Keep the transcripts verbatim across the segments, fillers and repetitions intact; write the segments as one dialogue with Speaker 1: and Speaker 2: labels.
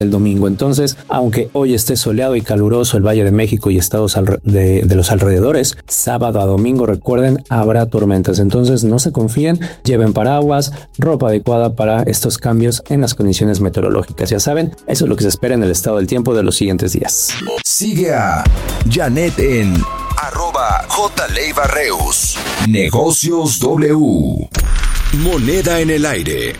Speaker 1: el domingo. Entonces, aunque hoy esté soleado y caluroso el Valle de México y estados de, de los alrededores, sábado a domingo, recuerden, habrá tormentas. Entonces, no se confíen, lleven paraguas, ropa adecuada para estos cambios en las condiciones meteorológicas. Ya saben, eso es lo que se espera en el estado del tiempo de los siguientes días.
Speaker 2: Sigue a Janet en arroba jleivarreus. Negocios W. Moneda en el aire.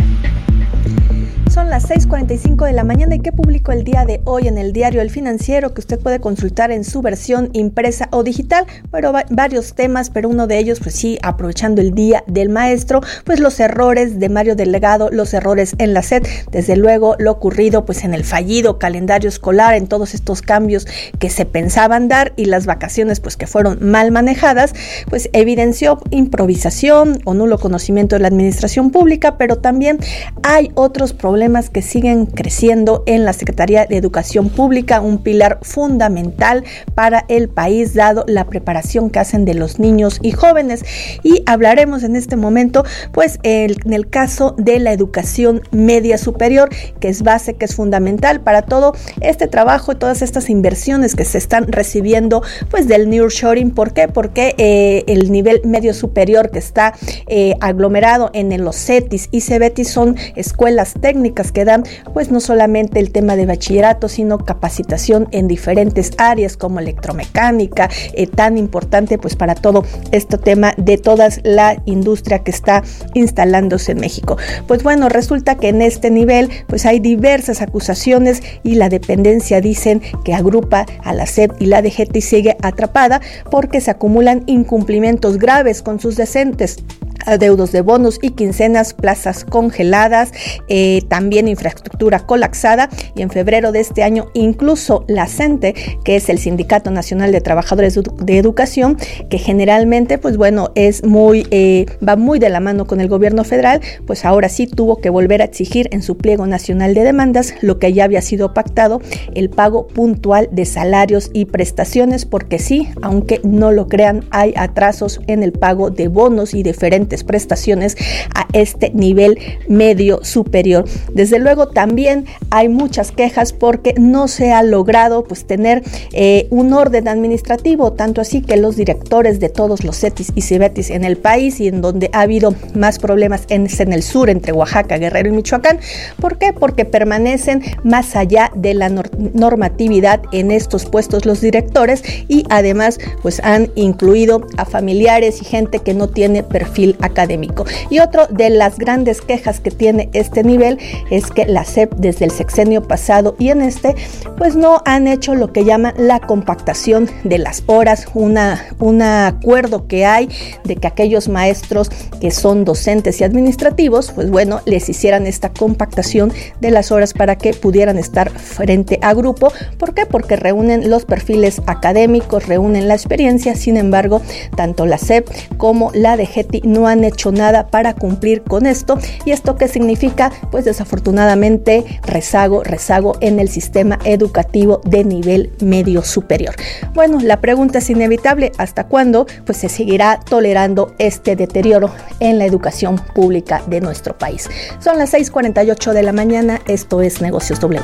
Speaker 3: Son las seis cuarenta y cinco de la mañana y que publicó el día de hoy en el diario El Financiero, que usted puede consultar en su versión impresa o digital, pero va- varios temas, pero uno de ellos, pues sí, aprovechando el Día del Maestro, pues los errores de Mario Delgado, los errores en la S E P, desde luego lo ocurrido pues en el fallido calendario escolar, en todos estos cambios que se pensaban dar y las vacaciones pues que fueron mal manejadas, pues evidenció improvisación o nulo conocimiento de la administración pública, pero también hay otros problemas que siguen creciendo en la Secretaría de Educación Pública, un pilar fundamental para el país, dado la preparación que hacen de los niños y jóvenes. Y hablaremos en este momento, pues, el, en el caso de la educación media superior, que es base, que es fundamental para todo este trabajo y todas estas inversiones que se están recibiendo, pues, del nearshoring. ¿Por qué? Porque eh, el nivel medio superior que está eh, aglomerado en los CETIS y CEBETIS son escuelas técnicas que dan pues no solamente el tema de bachillerato, sino capacitación en diferentes áreas como electromecánica, eh, tan importante pues para todo este tema de toda la industria que está instalándose en México. Pues bueno, resulta que en este nivel pues hay diversas acusaciones y la dependencia dicen que agrupa a la S E P y la D G T y sigue atrapada porque se acumulan incumplimientos graves con sus docentes, adeudos de bonos y quincenas, plazas congeladas, eh, también infraestructura colapsada, y en febrero de este año incluso la CENTE, que es el Sindicato Nacional de Trabajadores de Educación, que generalmente pues bueno es muy eh, va muy de la mano con el gobierno federal, pues ahora sí tuvo que volver a exigir en su pliego nacional de demandas lo que ya había sido pactado, el pago puntual de salarios y prestaciones, porque sí, aunque no lo crean, hay atrasos en el pago de bonos y diferentes prestaciones a este nivel medio superior. Desde luego también hay muchas quejas porque no se ha logrado pues tener eh, un orden administrativo, tanto así que los directores de todos los CETIS y CEBETIS en el país, y en donde ha habido más problemas en, en el sur, entre Oaxaca, Guerrero y Michoacán. ¿Por qué? Porque permanecen más allá de la nor- normatividad en estos puestos los directores, y además pues han incluido a familiares y gente que no tiene perfil académico. Y otro de las grandes quejas que tiene este nivel es que la S E P desde el sexenio pasado y en este pues no han hecho lo que llaman la compactación de las horas, una, un acuerdo que hay de que aquellos maestros que son docentes y administrativos pues bueno les hicieran esta compactación de las horas para que pudieran estar frente a grupo. ¿Por qué? Porque reúnen los perfiles académicos, reúnen la experiencia. Sin embargo, tanto la S E P como la D G T no han hecho nada para cumplir con esto. ¿Y esto qué significa? Pues desafortunadamente rezago, rezago en el sistema educativo de nivel medio superior. Bueno, la pregunta es inevitable: ¿hasta cuándo pues se seguirá tolerando este deterioro en la educación pública de nuestro país? Son las seis cuarenta y ocho de la mañana, esto es Negocios W.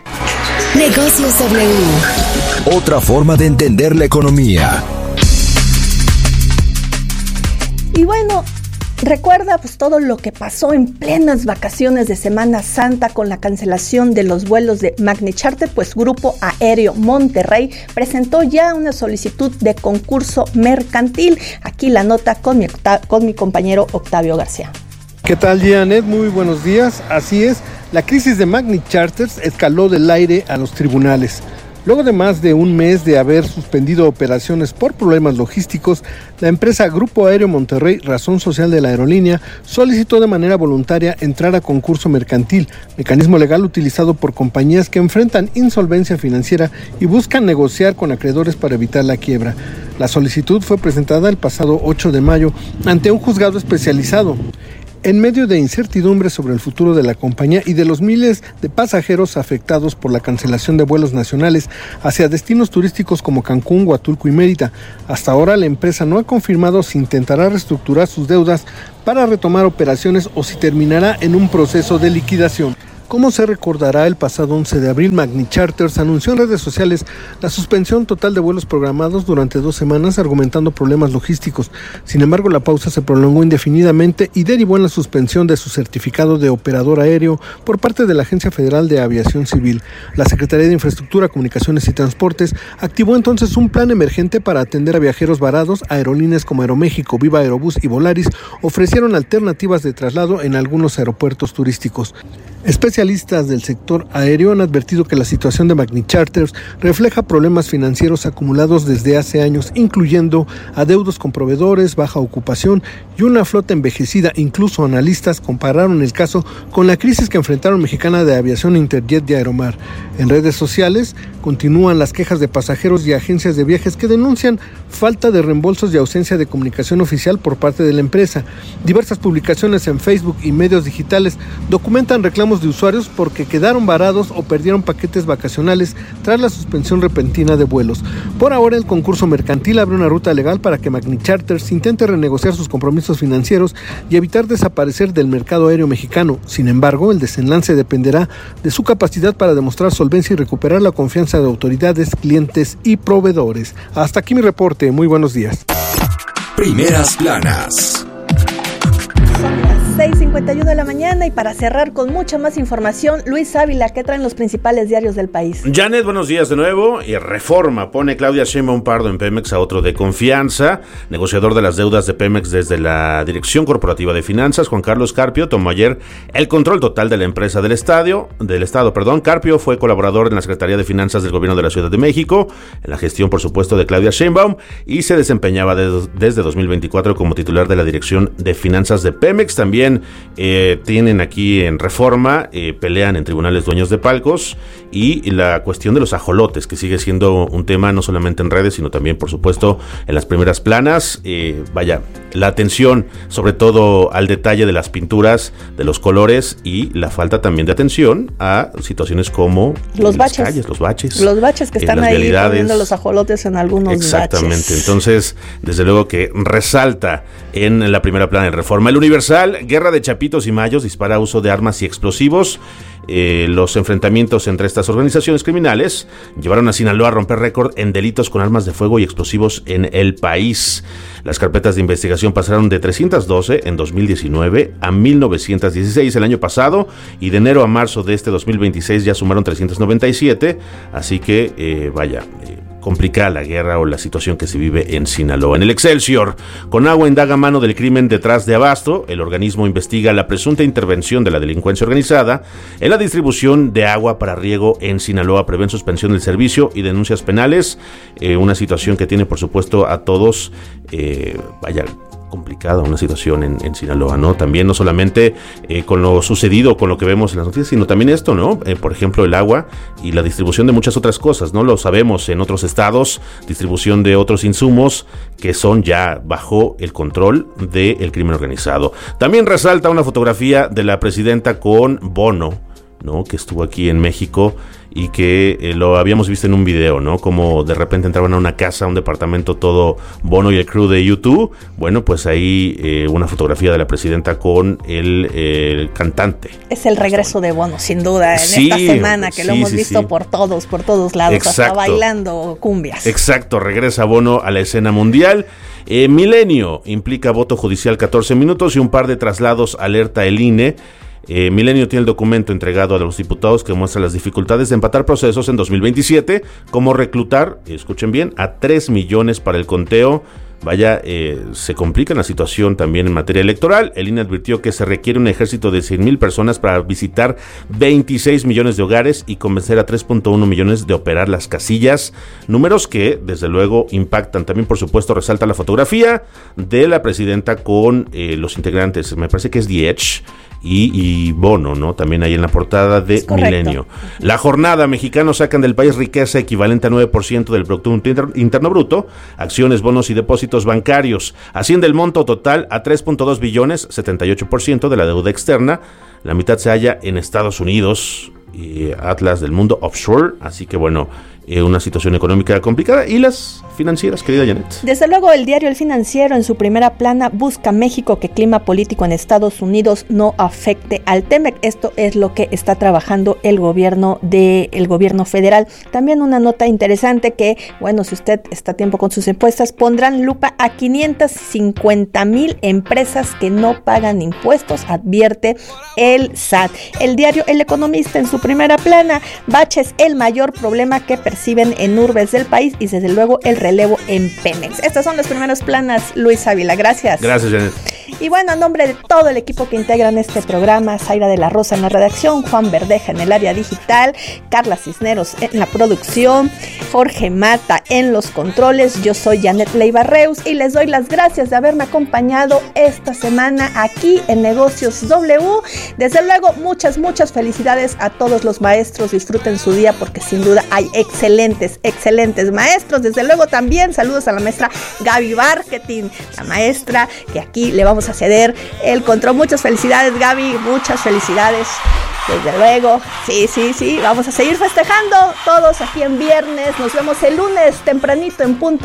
Speaker 2: Negocios W. Otra forma de entender la economía.
Speaker 3: Y bueno, recuerda pues todo lo que pasó en plenas vacaciones de Semana Santa con la cancelación de los vuelos de Magni Charter. Pues Grupo Aéreo Monterrey presentó ya una solicitud de concurso mercantil. Aquí la nota con mi, con mi compañero Octavio García.
Speaker 4: ¿Qué tal, Janet? Muy buenos días. Así es, la crisis de Magni Charters escaló del aire a los tribunales. Luego de más de un mes de haber suspendido operaciones por problemas logísticos, la empresa Grupo Aéreo Monterrey, razón social de la aerolínea, solicitó de manera voluntaria entrar a concurso mercantil, mecanismo legal utilizado por compañías que enfrentan insolvencia financiera y buscan negociar con acreedores para evitar la quiebra. La solicitud fue presentada el pasado ocho de mayo ante un juzgado especializado. En medio de incertidumbre sobre el futuro de la compañía y de los miles de pasajeros afectados por la cancelación de vuelos nacionales hacia destinos turísticos como Cancún, Huatulco y Mérida, hasta ahora la empresa no ha confirmado si intentará reestructurar sus deudas para retomar operaciones o si terminará en un proceso de liquidación. Como se recordará, el pasado once de abril, Magni Charters anunció en redes sociales la suspensión total de vuelos programados durante dos semanas, argumentando problemas logísticos. Sin embargo, la pausa se prolongó indefinidamente y derivó en la suspensión de su certificado de operador aéreo por parte de la Agencia Federal de Aviación Civil. La Secretaría de Infraestructura, Comunicaciones y Transportes activó entonces un plan emergente para atender a viajeros varados. Aerolíneas como Aeroméxico, Viva Aerobús y Volaris ofrecieron alternativas de traslado en algunos aeropuertos turísticos. Especialistas del sector aéreo han advertido que la situación de Magni Charters refleja problemas financieros acumulados desde hace años, incluyendo adeudos con proveedores, baja ocupación y una flota envejecida. Incluso analistas compararon el caso con la crisis que enfrentaron Mexicana de Aviación, Interjet y Aeromar. En redes sociales continúan las quejas de pasajeros y agencias de viajes que denuncian falta de reembolsos y ausencia de comunicación oficial por parte de la empresa. Diversas publicaciones en Facebook y medios digitales documentan reclamos de usuarios porque quedaron varados o perdieron paquetes vacacionales tras la suspensión repentina de vuelos. Por ahora, el concurso mercantil abre una ruta legal para que Magni Charters intente renegociar sus compromisos financieros y evitar desaparecer del mercado aéreo mexicano. Sin embargo, el desenlace dependerá de su capacidad para demostrar solvencia y recuperar la confianza de autoridades, clientes y proveedores. Hasta aquí mi reporte. Muy buenos días.
Speaker 2: Primeras planas.
Speaker 3: seis cincuenta y uno de la mañana, y para cerrar con mucha más información, Luis Ávila, ¿qué traen los principales diarios del país?
Speaker 5: Janet, buenos días de nuevo. Y Reforma pone Claudia Sheinbaum Pardo en Pemex a otro de confianza. Negociador de las deudas de Pemex desde la Dirección Corporativa de Finanzas, Juan Carlos Carpio, tomó ayer el control total de la empresa del Estadio, del Estado. Perdón. Carpio fue colaborador en la Secretaría de Finanzas del Gobierno de la Ciudad de México, en la gestión, por supuesto, de Claudia Sheinbaum, y se desempeñaba de, desde dos mil veinticuatro como titular de la Dirección de Finanzas de Pemex. También eh, tienen aquí en Reforma, eh, pelean en tribunales dueños de palcos, y la cuestión de los ajolotes, que sigue siendo un tema no solamente en redes, sino también, por supuesto, en las primeras planas. Eh, vaya, la atención sobre todo al detalle de las pinturas, de los colores, y la falta también de atención a situaciones como
Speaker 3: los baches,
Speaker 5: las calles, los baches.
Speaker 3: Los baches que están ahí poniendo los ajolotes en algunos
Speaker 5: Exactamente.
Speaker 3: baches.
Speaker 5: Entonces, desde luego que resalta en la primera plana en Reforma. El Universal, guerra de chapitos y mayos, dispara uso de armas y explosivos. Eh, los enfrentamientos entre estas organizaciones criminales llevaron a Sinaloa a romper récord en delitos con armas de fuego y explosivos en el país. Las carpetas de investigación pasaron de trescientas doce en dos mil diecinueve a mil novecientos dieciséis el año pasado, y de enero a marzo de este dos mil veintiséis ya sumaron trescientos noventa y siete, así que eh, vaya... Eh, complicada la guerra o la situación que se vive en Sinaloa. En el Excelsior, Conagua indaga mano del crimen detrás de Abasto. El organismo investiga la presunta intervención de la delincuencia organizada en la distribución de agua para riego en Sinaloa. Prevén suspensión del servicio y denuncias penales. Eh, una situación que tiene, por supuesto, a todos, eh, vaya, complicada una situación en, en Sinaloa, ¿no? También no solamente eh, con lo sucedido, con lo que vemos en las noticias, sino también esto, ¿no? Eh, por ejemplo, el agua y la distribución de muchas otras cosas, ¿no? Lo sabemos en otros estados, distribución de otros insumos que son ya bajo el control del crimen organizado. También resalta una fotografía de la presidenta con Bono, ¿no? Que estuvo aquí en México y que eh, lo habíamos visto en un video, ¿no? Como de repente entraban a una casa, a un departamento, todo Bono y el crew de YouTube. Bueno, pues ahí eh, una fotografía de la presidenta con el, eh, el cantante.
Speaker 3: Es el regreso de Bono, sin duda, en
Speaker 5: sí,
Speaker 3: esta semana que
Speaker 5: sí,
Speaker 3: lo hemos
Speaker 5: sí,
Speaker 3: visto
Speaker 5: sí.
Speaker 3: por todos, por todos lados,
Speaker 5: Exacto.
Speaker 3: hasta bailando cumbias.
Speaker 5: Exacto, regresa Bono a la escena mundial. Eh, Milenio implica voto judicial catorce minutos y un par de traslados, alerta el I N E. Eh, Milenio tiene el documento entregado a los diputados que muestra las dificultades de empatar procesos en dos mil veintisiete, como reclutar, escuchen bien, a tres millones para el conteo. Vaya, eh, se complica la situación también en materia electoral. El I N E advirtió que se requiere un ejército de cien mil personas para visitar veintiséis millones de hogares y convencer a tres punto uno millones de operar las casillas. Números que, desde luego, impactan. También, por supuesto, resalta la fotografía de la presidenta con eh, los integrantes. Me parece que es The Edge y, y Bono, ¿no? También ahí en la portada de Milenio. La jornada, mexicanos sacan del país riqueza equivalente a nueve por ciento del Producto Interno Bruto, acciones, bonos y depósitos bancarios. Asciende el monto total a tres punto dos billones, setenta y ocho por ciento de la deuda externa. La mitad se halla en Estados Unidos, y Atlas del Mundo Offshore. Así que bueno, eh, una situación económica complicada. ¿Y las financieras, querida Janet?
Speaker 3: Desde luego, el diario El Financiero en su primera plana busca México que clima político en Estados Unidos no afecte al T-M E C. Esto es lo que está trabajando el gobierno de el gobierno federal. También una nota interesante que, bueno, si usted está a tiempo con sus impuestos, pondrán lupa a quinientas cincuenta mil empresas que no pagan impuestos, advierte el S A T. El diario El Economista en su primera plana, baches el mayor problema que perciben en urbes del país y desde luego el relevo en Pemex. Estas son las primeras planas, Luis Ávila. Gracias.
Speaker 5: Gracias, Janet.
Speaker 3: Y bueno, a nombre de todo el equipo que integran este programa, Zaira de la Rosa en la redacción, Juan Verdeja en el área digital, Carla Cisneros en la producción, Jorge Mata en los controles, yo soy Janet Leiva Reus y les doy las gracias de haberme acompañado esta semana aquí en Negocios W. Desde luego, muchas, muchas felicidades a todos los maestros, disfruten su día porque sin duda hay excelentes, excelentes maestros. Desde luego también saludos a la maestra Gaby Marketing, la maestra que aquí le vamos a ceder el control. Muchas felicidades, Gaby, muchas felicidades. Desde luego, sí, sí, sí, vamos a seguir festejando todos aquí en viernes. Nos vemos el lunes tempranito en punto